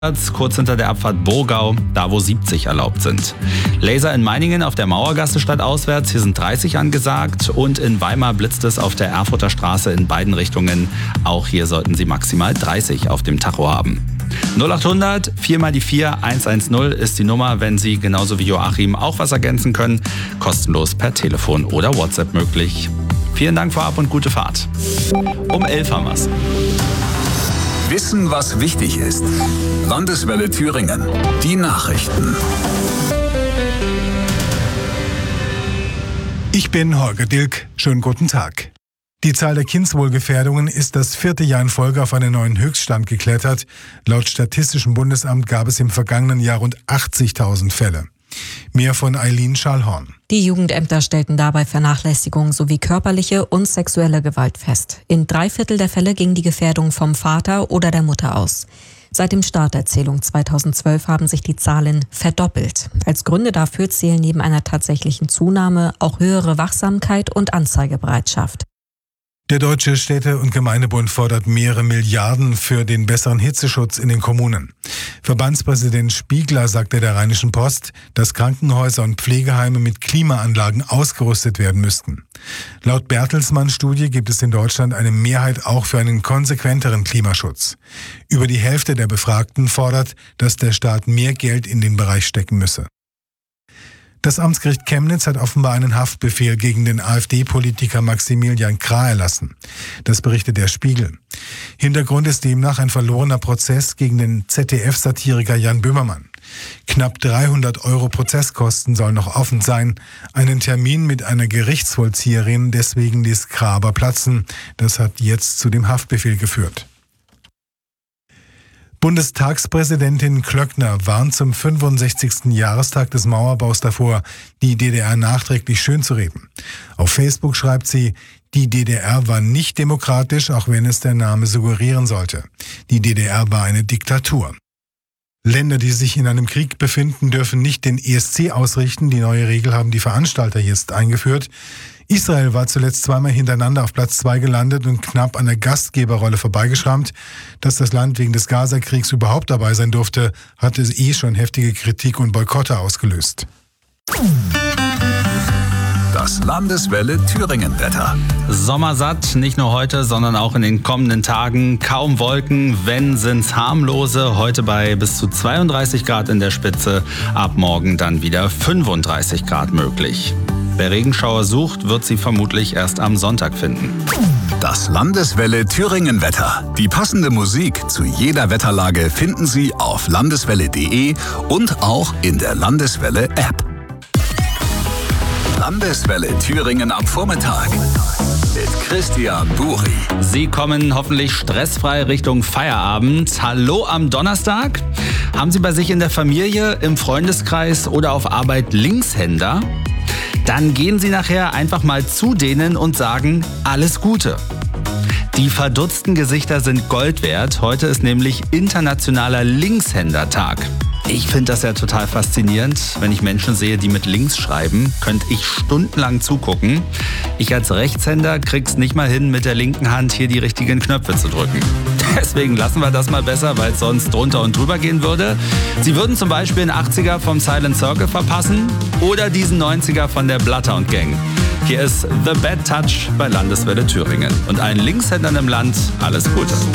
kurz hinter der Abfahrt Burgau, da wo 70 erlaubt sind. Laser in Meiningen auf der Mauergasse stadtauswärts, hier sind 30 angesagt. Und in Weimar blitzt es auf der Erfurter Straße in beiden Richtungen. Auch hier sollten Sie maximal 30 auf dem Tacho haben. 0800 4 mal die 4 110 ist die Nummer, wenn Sie genauso wie Joachim auch was ergänzen können. Kostenlos per Telefon oder WhatsApp möglich. Vielen Dank vorab und gute Fahrt. Um 11 haben wir's. Wissen, was wichtig ist. Landeswelle Thüringen. Die Nachrichten. Ich bin Holger Dilk. Schönen guten Tag. Die Zahl der Kindeswohlgefährdungen ist das 4. Jahr in Folge auf einen neuen Höchststand geklettert. Laut Statistischem Bundesamt gab es im vergangenen Jahr rund 80.000 Fälle. Mehr von Eileen Schallhorn. Die Jugendämter stellten dabei Vernachlässigung sowie körperliche und sexuelle Gewalt fest. In 3/4 der Fälle ging die Gefährdung vom Vater oder der Mutter aus. Seit dem Start der Zählung 2012 haben sich die Zahlen verdoppelt. Als Gründe dafür zählen neben einer tatsächlichen Zunahme auch höhere Wachsamkeit und Anzeigebereitschaft. Der Deutsche Städte- und Gemeindebund fordert mehrere Milliarden für den besseren Hitzeschutz in den Kommunen. Verbandspräsident Spiegler sagte der Rheinischen Post, dass Krankenhäuser und Pflegeheime mit Klimaanlagen ausgerüstet werden müssten. Laut Bertelsmann-Studie gibt es in Deutschland eine Mehrheit auch für einen konsequenteren Klimaschutz. Über die Hälfte der Befragten fordert, dass der Staat mehr Geld in den Bereich stecken müsse. Das Amtsgericht Chemnitz hat offenbar einen Haftbefehl gegen den AfD-Politiker Maximilian Krah erlassen. Das berichtet der Spiegel. Hintergrund ist demnach ein verlorener Prozess gegen den ZDF-Satiriker Jan Böhmermann. Knapp 300 € Prozesskosten sollen noch offen sein. Einen Termin mit einer Gerichtsvollzieherin deswegen ließ Krah aber platzen. Das hat jetzt zu dem Haftbefehl geführt. Bundestagspräsidentin Klöckner warnt zum 65. Jahrestag des Mauerbaus davor, die DDR nachträglich schönzureden. Auf Facebook schreibt sie, die DDR war nicht demokratisch, auch wenn es der Name suggerieren sollte. Die DDR war eine Diktatur. Länder, die sich in einem Krieg befinden, dürfen nicht den ESC ausrichten. Die neue Regel haben die Veranstalter jetzt eingeführt. Israel war zuletzt zweimal hintereinander auf Platz 2 gelandet und knapp an der Gastgeberrolle vorbeigeschrammt. Dass das Land wegen des Gaza-Kriegs überhaupt dabei sein durfte, hatte schon heftige Kritik und Boykotte ausgelöst. Das Landeswelle Thüringen-Wetter. Sommersatt, nicht nur heute, sondern auch in den kommenden Tagen. Kaum Wolken, wenn sind's harmlose. Heute bei bis zu 32 Grad in der Spitze. Ab morgen dann wieder 35 Grad möglich. Wer Regenschauer sucht, wird sie vermutlich erst am Sonntag finden. Das Landeswelle Thüringen-Wetter. Die passende Musik zu jeder Wetterlage finden Sie auf landeswelle.de und auch in der Landeswelle-App. Landeswelle Thüringen am Vormittag mit Christian Buri. Sie kommen hoffentlich stressfrei Richtung Feierabend. Hallo am Donnerstag. Haben Sie bei sich in der Familie, im Freundeskreis oder auf Arbeit Linkshänder? Dann gehen Sie nachher einfach mal zu denen und sagen, alles Gute. Die verdutzten Gesichter sind Gold wert. Heute ist nämlich Internationaler Linkshändertag. Ich finde das ja total faszinierend. Wenn ich Menschen sehe, die mit links schreiben, könnte ich stundenlang zugucken. Ich als Rechtshänder krieg's nicht mal hin, mit der linken Hand hier die richtigen Knöpfe zu drücken. Deswegen lassen wir das mal besser, weil es sonst drunter und drüber gehen würde. Sie würden zum Beispiel einen 80er vom Silent Circle verpassen oder diesen 90er von der Bloodhound Gang. Hier ist The Bad Touch bei Landeswelle Thüringen. Und allen Linkshändern im Land alles Gute.